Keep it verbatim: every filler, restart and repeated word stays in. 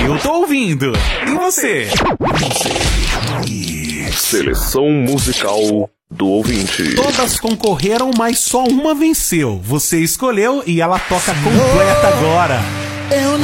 Eu tô ouvindo. E você? Seleção musical do ouvinte. Todas concorreram, mas só uma venceu. Você escolheu e ela toca completa agora. Eu